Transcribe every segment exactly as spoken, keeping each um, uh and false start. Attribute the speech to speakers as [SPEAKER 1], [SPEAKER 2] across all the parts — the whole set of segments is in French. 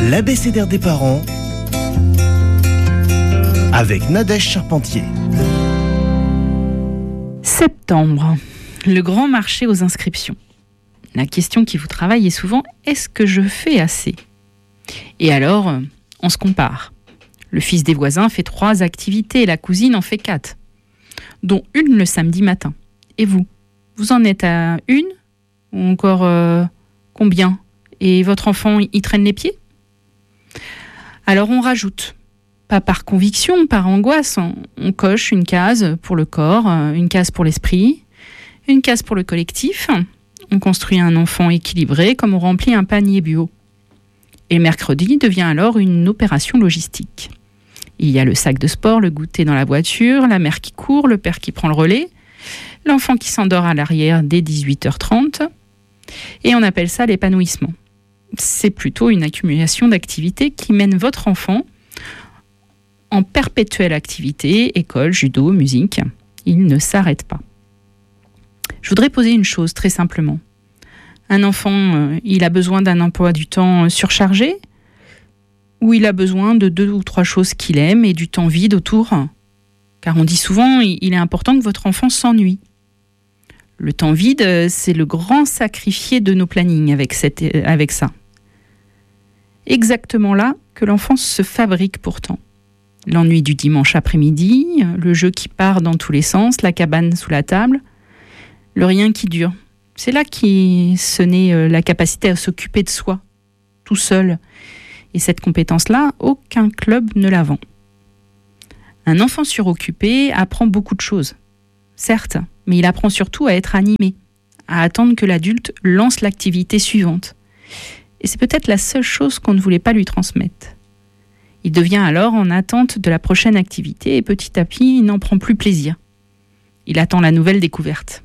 [SPEAKER 1] L'abécédaire des parents avec Nadège Charpentier.
[SPEAKER 2] Septembre, le grand marché aux inscriptions. La question qui vous travaille est souvent « Est-ce que je fais assez ?» Et alors, on se compare. Le fils des voisins fait trois activités, la cousine en fait quatre, dont une le samedi matin. Et vous, vous en êtes à une ou encore euh, combien? Et votre enfant y traîne les pieds? Alors on rajoute. Pas par conviction, par angoisse. On coche une case pour le corps, une case pour l'esprit, une case pour le collectif. On construit un enfant équilibré comme on remplit un panier bio. Et le mercredi devient alors une opération logistique. Il y a le sac de sport, le goûter dans la voiture, la mère qui court, le père qui prend le relais, l'enfant qui s'endort à l'arrière dès dix-huit heures trente. Et on appelle ça l'épanouissement. C'est plutôt une accumulation d'activités qui mène votre enfant en perpétuelle activité, école, judo, musique. Il ne s'arrête pas. Je voudrais poser une chose très simplement. Un enfant, euh, il a besoin d'un emploi du temps surchargé ou il a besoin de deux ou trois choses qu'il aime et du temps vide autour? Car on dit souvent, il est important que votre enfant s'ennuie. Le temps vide, c'est le grand sacrifié de nos plannings avec, cette, avec ça. Exactement là que l'enfant se fabrique pourtant. L'ennui du dimanche après-midi, le jeu qui part dans tous les sens, la cabane sous la table, le rien qui dure. C'est là qu'est se naît la capacité à s'occuper de soi, tout seul. Et cette compétence-là, aucun club ne la vend. Un enfant suroccupé apprend beaucoup de choses, certes, mais il apprend surtout à être animé, à attendre que l'adulte lance l'activité suivante. Et c'est peut-être la seule chose qu'on ne voulait pas lui transmettre. Il devient alors en attente de la prochaine activité et petit à petit, il n'en prend plus plaisir. Il attend la nouvelle découverte.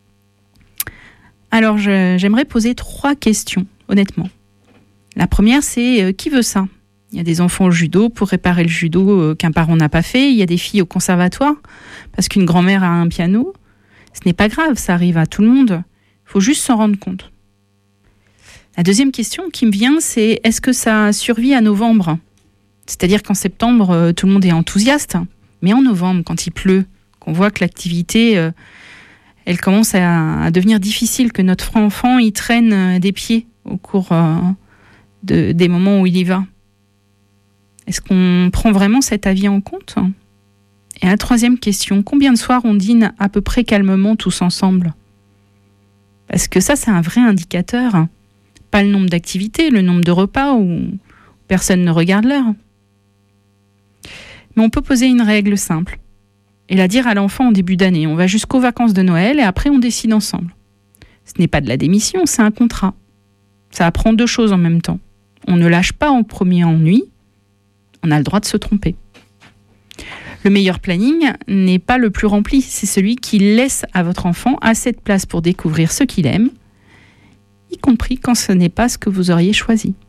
[SPEAKER 2] Alors, je, j'aimerais poser trois questions, honnêtement. La première, c'est euh, qui veut ça? Il y a des enfants au judo pour réparer le judo euh, qu'un parent n'a pas fait. Il y a des filles au conservatoire parce qu'une grand-mère a un piano. Ce n'est pas grave, ça arrive à tout le monde. Il faut juste s'en rendre compte. La deuxième question qui me vient, c'est est-ce que ça survit à novembre? C'est-à-dire qu'en septembre, euh, tout le monde est enthousiaste. Mais en novembre, quand il pleut, qu'on voit que l'activité, euh, elle commence à, à devenir difficile, que notre enfant, il traîne euh, des pieds au cours euh, de, des moments où il y va. Est-ce qu'on prend vraiment cet avis en compte? Et la troisième question, combien de soirs on dîne à peu près calmement tous ensemble? Parce que ça, c'est un vrai indicateur. Pas le nombre d'activités, le nombre de repas où personne ne regarde l'heure. Mais on peut poser une règle simple et la dire à l'enfant en début d'année. On va jusqu'aux vacances de Noël et après on décide ensemble. Ce n'est pas de la démission, c'est un contrat. Ça apprend deux choses en même temps. On ne lâche pas au premier ennui, on a le droit de se tromper. Le meilleur planning n'est pas le plus rempli, c'est celui qui laisse à votre enfant assez de place pour découvrir ce qu'il aime, y compris quand ce n'est pas ce que vous auriez choisi.